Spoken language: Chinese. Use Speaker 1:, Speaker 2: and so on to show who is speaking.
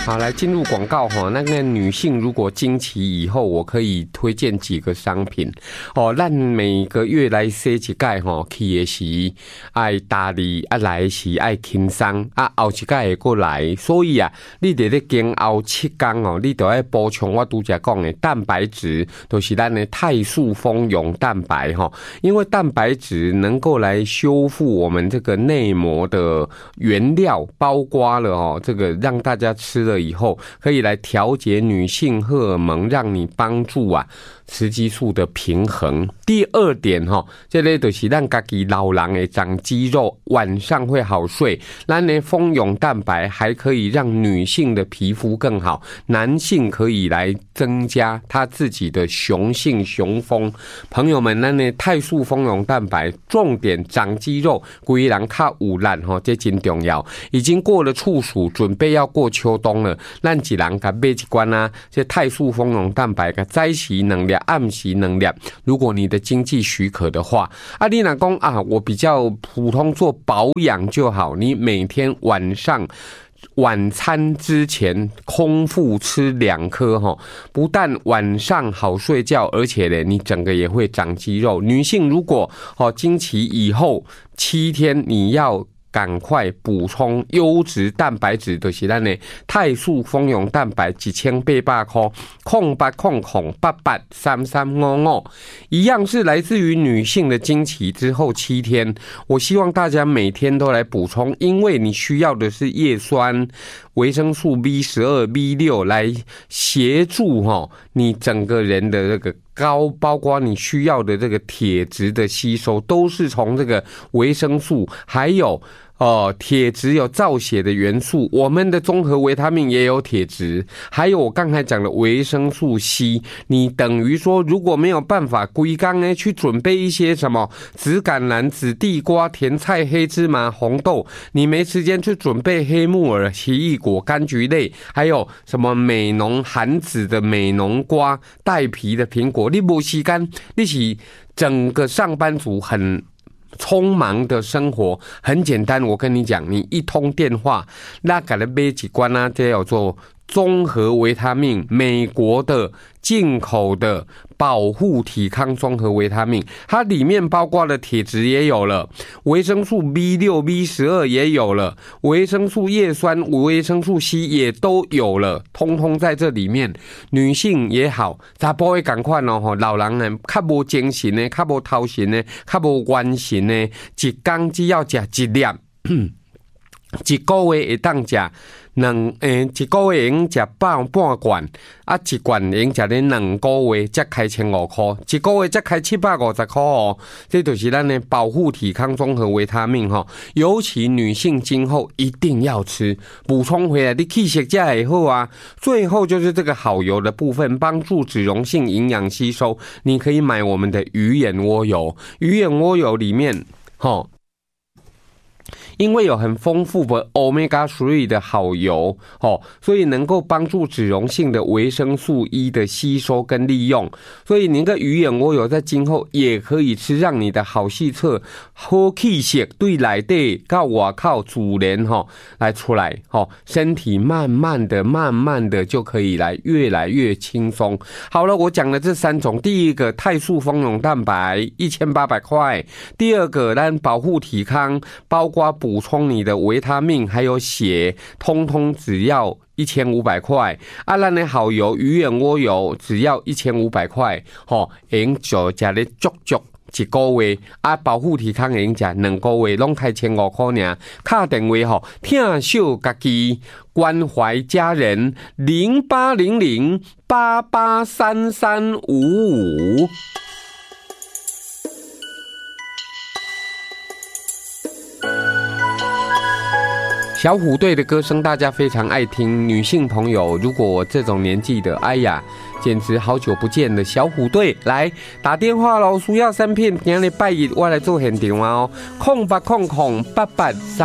Speaker 1: 好，来进入广告哈。那个女性如果经期以后，我可以推荐几个商品哦。咱每个月来洗一届哈，去的时爱打理啊，来时爱轻松啊，后一届会过来。所以啊，你得咧经后7天哦，你都要补充我拄则讲的蛋白质，就是咱的肽素蜂蛹蛋白哈。因为蛋白质能够来修复我们这个内膜的原料，包括了哦，这个让大家吃了以后可以来调节女性荷尔蒙，让你帮助啊雌激素的平衡。第二点哈，这类就是让自己老人的长肌肉，晚上会好睡。咱的蜂蛹蛋白还可以让女性的皮肤更好，男性可以来增加他自己的雄性雄风。朋友们，咱的肽素蜂蛹蛋白重点长肌肉，规人较有力哈，这真重要。已经过了处暑，准备要过秋冬了，咱一人甲买一罐啊，这肽素蜂蛹蛋白甲早时2粒，暗时2粒。如果你的经济许可的话，啊，你若讲啊，我比较普通做保养就好，你每天晚餐之前空腹吃2颗哈，不但晚上好睡觉，而且呢，你整个也会长肌肉。女性如果经期以后7天，你要赶快补充优质蛋白质，就是咱的肽素蜂蛹蛋白1800块，0800883355，一样是来自于女性的经期之后7天。我希望大家每天都来补充，因为你需要的是叶酸、维生素 B12、B6 来协助你整个人的这个包括你需要的这个铁质的吸收，都是从这个维生素，还有铁质有造血的元素，我们的综合维他命也有铁质，还有我刚才讲的维生素 C。 你等于说如果没有办法规工呢去准备一些什么紫甘蓝、紫地瓜、甜菜、黑芝麻、红豆，你没时间去准备黑木耳、奇异果、柑橘类，还有什么美浓含籽的美浓瓜、带皮的苹果，你没时间，你是整个上班族很匆忙的生活。很简单，我跟你讲，你一通电话，那给你买一罐啊，这叫做综合维他命，美国的进口的保护体康综合维他命，它里面包括了铁质也有了，维生素 B6、B12 也有了，维生素叶酸、维生素 C 也都有了，通通在这里面。女性也好，查甫的同款哦，老人呢较无精神呢，较无头神呢，较无元神呢，一天只要吃1粒一个月会当吃一个月用吃半罐，啊，一罐用吃咧2个月才开1500块，一个月才开750块哦。这就是咱的保护体康综合维他命哈，尤其女性今后一定要吃，补充回来你气血价以后啊。最后就是这个好油的部分，帮助脂溶性营养吸收。你可以买我们的鱼眼窝油，鱼眼窝油里面因为有很丰富的 Omega 3的好油所以能够帮助脂溶性的维生素 E 的吸收跟利用，所以您的鱼眼窝油在今后也可以吃，让你的好细测好气血对内底到外口自然来出来身体慢慢的就可以来越来越轻松。好了，我讲了这3种，第一个肽素蜂蛹蛋白1800块，第二个咱保护体康，包括补充你的维他命还有血，通通只要1500块。啊，咱的好油鱼眼窝油只要1500块用就吃咧足一个月啊，保护体康用吃2个月，拢开1500块尔。打电话疼惜家己，关怀家人，0800883355。小虎队的歌声大家非常爱听，女性朋友，如果我这种年纪的，哎呀，简直好久不见的小虎队，来打电话咯，需要3片，今日拜一我来做现场哦，08008833。